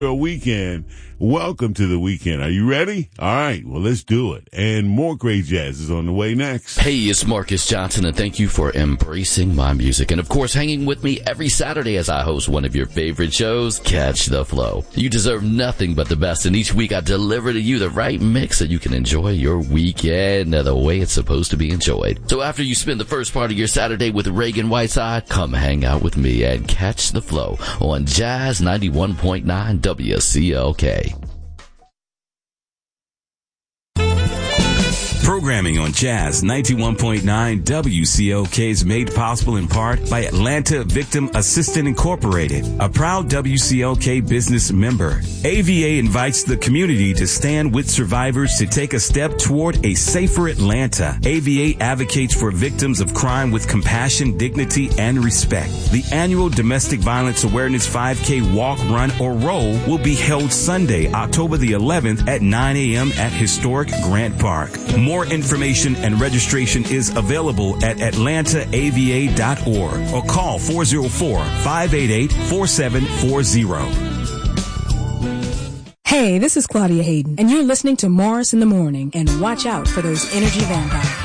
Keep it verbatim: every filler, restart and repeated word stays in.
Your weekend. Welcome to the weekend. Are you ready? All right. Well, let's do it. And more great jazz is on the way next. Hey, it's Marcus Johnson, and thank you for embracing my music. And, of course, hanging with me every Saturday as I host one of your favorite shows, Catch the Flow. You deserve nothing but the best, and each week I deliver to you the right mix so you can enjoy your weekend the way it's supposed to be enjoyed. So after you spend the first part of your Saturday with Reagan Whiteside, come hang out with me and Catch the Flow on Jazz ninety-one point nine W C L K. Programming on Jazz ninety-one point nine W C L K is made possible in part by Atlanta Victim Assistant Incorporated, a proud W C L K business member. A V A invites the community to stand with survivors to take a step toward a safer Atlanta. A V A advocates for victims of crime with compassion, dignity, and respect. The annual Domestic Violence Awareness five K Walk, Run, or Roll will be held Sunday, October the eleventh at nine a.m. at historic Grant Park. More information and registration is available at atlanta a v a dot org or call four oh four, five eight eight, four seven four zero. Hey, this is Claudia Hayden, and you're listening to Morris in the Morning, and watch out for those energy vampires.